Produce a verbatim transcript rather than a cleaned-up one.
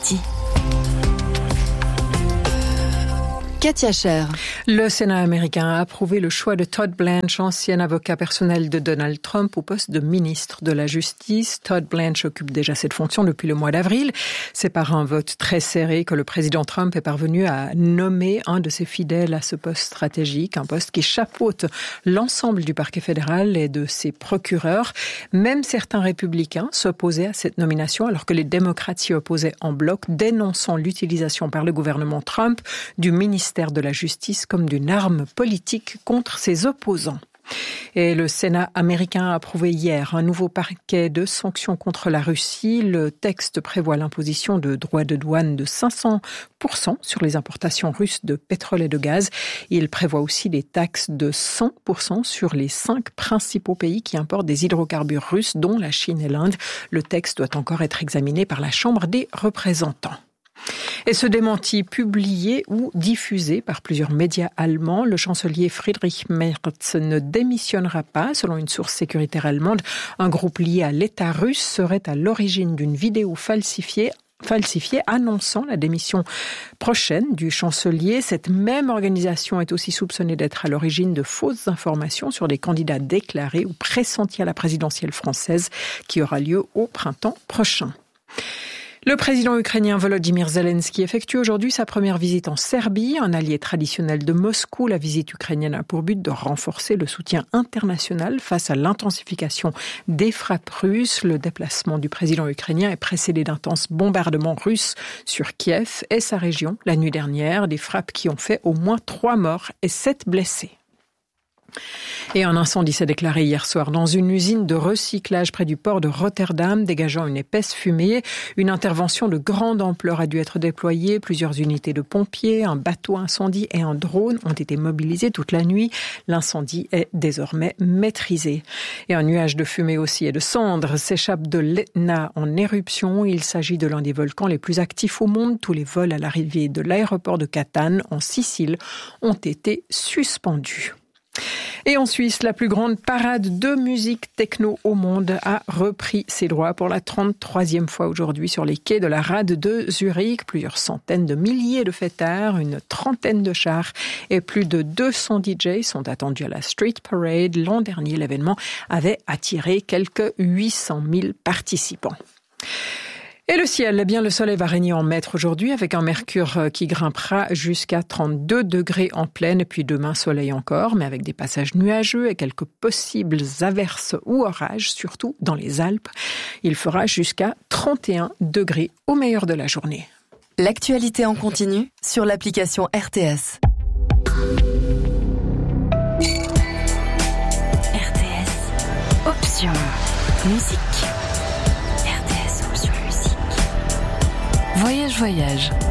Russie. Katia Scher. Le Sénat américain a approuvé le choix de Todd Blanche, ancien avocat personnel de Donald Trump, au poste de ministre de la Justice. Todd Blanche occupe déjà cette fonction depuis le mois d'avril. C'est par un vote très serré que le président Trump est parvenu à nommer un de ses fidèles à ce poste stratégique, un poste qui chapeaute l'ensemble du parquet fédéral et de ses procureurs. Même certains républicains s'opposaient à cette nomination, alors que les démocrates s'y opposaient en bloc, dénonçant l'utilisation par le gouvernement Trump du ministère de la Justice comme d'une arme politique contre ses opposants. Et le Sénat américain a approuvé hier un nouveau paquet de sanctions contre la Russie. Le texte prévoit l'imposition de droits de douane de cinq cents pour cent sur les importations russes de pétrole et de gaz. Il prévoit aussi des taxes de cent pour cent sur les cinq principaux pays qui importent des hydrocarbures russes, dont la Chine et l'Inde. Le texte doit encore être examiné par la Chambre des représentants. Et ce démenti publié ou diffusé par plusieurs médias allemands, le chancelier Friedrich Merz ne démissionnera pas. Selon une source sécuritaire allemande, un groupe lié à l'État russe serait à l'origine d'une vidéo falsifiée falsifiée annonçant la démission prochaine du chancelier. Cette même organisation est aussi soupçonnée d'être à l'origine de fausses informations sur des candidats déclarés ou pressentis à la présidentielle française qui aura lieu au printemps prochain. Le président ukrainien Volodymyr Zelensky effectue aujourd'hui sa première visite en Serbie, un allié traditionnel de Moscou. La visite ukrainienne a pour but de renforcer le soutien international face à l'intensification des frappes russes. Le déplacement du président ukrainien est précédé d'intenses bombardements russes sur Kiev et sa région la nuit dernière, des frappes qui ont fait au moins trois morts et sept blessés. Et un incendie s'est déclaré hier soir dans une usine de recyclage près du port de Rotterdam, dégageant une épaisse fumée. Une intervention de grande ampleur a dû être déployée. Plusieurs unités de pompiers, un bateau incendie et un drone ont été mobilisés toute la nuit. L'incendie est désormais maîtrisé. Et un nuage de fumée aussi et de cendres s'échappe de l'Etna en éruption. Il s'agit de l'un des volcans les plus actifs au monde. Tous les vols à l'arrivée de l'aéroport de Catane, en Sicile, ont été suspendus. Et en Suisse, la plus grande parade de musique techno au monde a repris ses droits pour la trente-troisième fois aujourd'hui sur les quais de la rade de Zurich. Plusieurs centaines de milliers de fêtards, une trentaine de chars et plus de deux cents D J sont attendus à la Street Parade. L'an dernier, l'événement avait attiré quelques huit cent mille participants. Et le ciel, eh bien, le soleil va régner en maître aujourd'hui avec un mercure qui grimpera jusqu'à trente-deux degrés en pleine. Et puis demain, soleil encore, mais avec des passages nuageux et quelques possibles averses ou orages, surtout dans les Alpes. Il fera jusqu'à trente et un degrés au meilleur de la journée. L'actualité en continu sur l'application R T S. R T S. Option. Musique. Voyage, voyage.